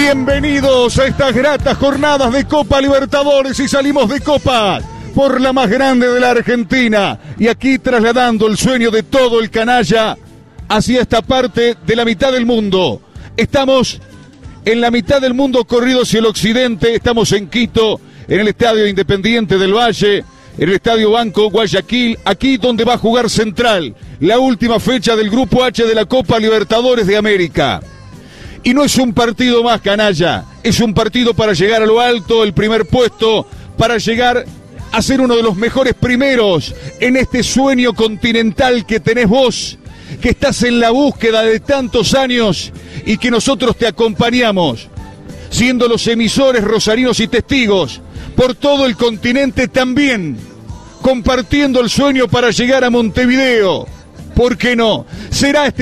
Bienvenidos a estas gratas jornadas de Copa Libertadores y salimos de Copa por la más grande de la Argentina. Y aquí trasladando el sueño de todo el canalla hacia esta parte de la mitad del mundo. Estamos en la mitad del mundo corrido hacia el occidente. Estamos en Quito, en el Estadio Independiente del Valle, en el Estadio Banco Guayaquil, aquí donde va a jugar Central, la última fecha del Grupo H de la Copa Libertadores de América. Y no es un partido más, canalla, es un partido para llegar a lo alto, el primer puesto, para llegar a ser uno de los mejores primeros en este sueño continental que tenés vos, que estás en la búsqueda de tantos años y que nosotros te acompañamos, siendo los emisores rosarinos y testigos por todo el continente también, compartiendo el sueño para llegar a Montevideo. ¿Por qué no? ¿Será este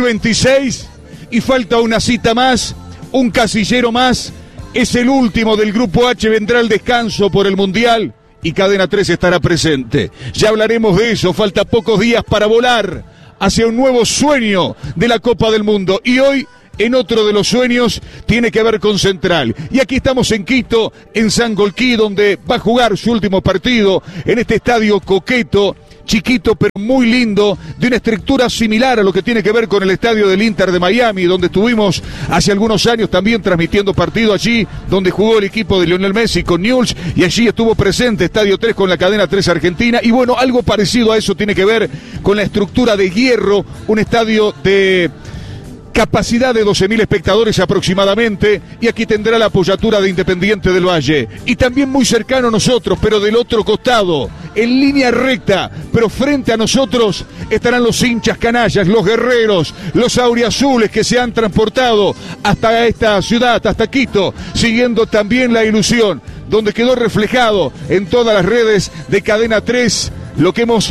2026? Y falta una cita más, un casillero más, es el último del Grupo H, vendrá el descanso por el Mundial y Cadena 3 estará presente. Ya hablaremos de eso, falta pocos días para volar hacia un nuevo sueño de la Copa del Mundo. Y hoy, en otro de los sueños, tiene que ver con Central. Y aquí estamos en Quito, en Sangolquí, donde va a jugar su último partido, en este estadio coqueto, chiquito pero muy lindo, de una estructura similar a lo que tiene que ver con el estadio del Inter de Miami, donde estuvimos hace algunos años también transmitiendo partido allí, donde jugó el equipo de Lionel Messi con Newell's, y allí estuvo presente Estadio 3 con la cadena 3 Argentina. Y bueno, algo parecido a eso tiene que ver con la estructura de hierro, un estadio de capacidad de 12.000 espectadores aproximadamente, y aquí tendrá la apoyatura de Independiente del Valle. Y también muy cercano a nosotros, pero del otro costado, en línea recta, pero frente a nosotros estarán los hinchas canallas, los guerreros, los auriazules que se han transportado hasta esta ciudad, hasta Quito, siguiendo también la ilusión, donde quedó reflejado en todas las redes de Cadena 3 lo que hemos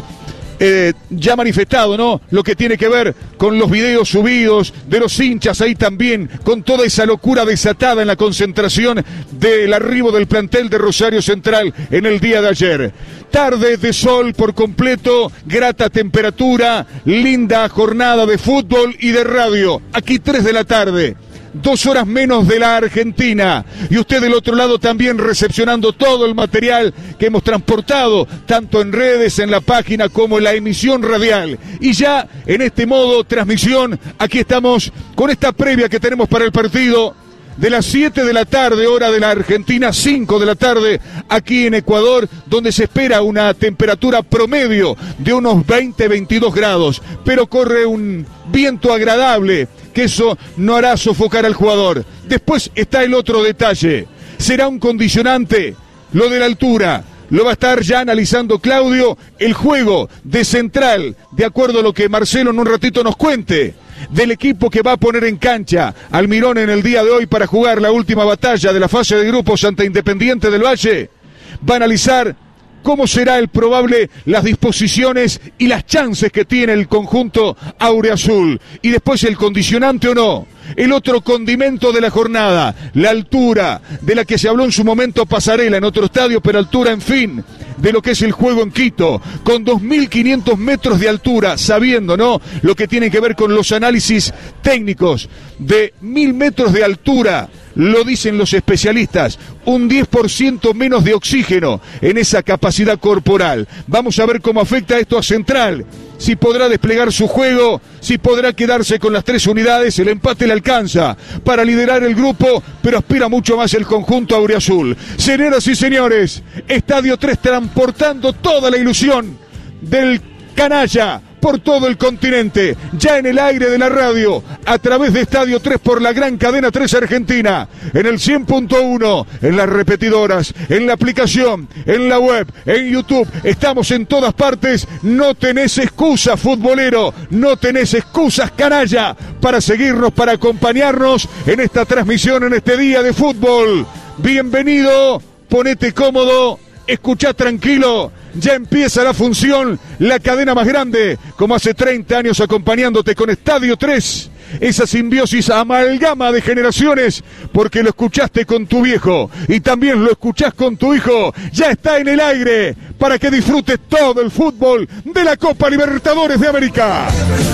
ya manifestado, ¿no? Lo que tiene que ver con los videos subidos de los hinchas ahí también, con toda esa locura desatada en la concentración del arribo del plantel de Rosario Central en el día de ayer. Tarde de sol por completo, grata temperatura, linda jornada de fútbol y de radio. Aquí 3 de la tarde. 2 horas menos de la Argentina, y usted del otro lado también recepcionando todo el material que hemos transportado, tanto en redes, en la página, como en la emisión radial. Y ya en este modo transmisión, aquí estamos con esta previa que tenemos para el partido de las 7 de la tarde, hora de la Argentina, 5 de la tarde, aquí en Ecuador, donde se espera una temperatura promedio de unos 20-22 grados, pero corre un viento agradable, que eso no hará sofocar al jugador. Después está el otro detalle, será un condicionante, lo de la altura. Lo va a estar ya analizando Claudio, el juego de Central, de acuerdo a lo que Marcelo en un ratito nos cuente, del equipo que va a poner en cancha Almirón en el día de hoy para jugar la última batalla de la fase de grupos ante Independiente del Valle. Va a analizar cómo será las disposiciones y las chances que tiene el conjunto aureazul. Y después el condicionante o no. El otro condimento de la jornada, la altura, de la que se habló en su momento Pasarela en otro estadio, pero altura, en fin, de lo que es el juego en Quito, con 2.500 metros de altura, sabiendo, ¿no?, lo que tiene que ver con los análisis técnicos de 1.000 metros de altura. Lo dicen los especialistas, un 10% menos de oxígeno en esa capacidad corporal. Vamos a ver cómo afecta esto a Central, si podrá desplegar su juego, si podrá quedarse con las 3 unidades, el empate le alcanza para liderar el grupo, pero aspira mucho más el conjunto auriazul. Señoras y señores, Estadio 3 transportando toda la ilusión del canalla por todo el continente, ya en el aire de la radio, a través de Estadio 3 por la gran cadena 3 Argentina, en el 100.1, en las repetidoras, en la aplicación, en la web, en YouTube, estamos en todas partes. No tenés excusa, futbolero, no tenés excusas, canalla, para seguirnos, para acompañarnos en esta transmisión, en este día de fútbol. Bienvenido, ponete cómodo, escuchá tranquilo. Ya empieza la función, la cadena más grande, como hace 30 años acompañándote con Estadio 3. Esa simbiosis amalgama de generaciones, porque lo escuchaste con tu viejo y también lo escuchás con tu hijo. Ya está en el aire para que disfrutes todo el fútbol de la Copa Libertadores de América.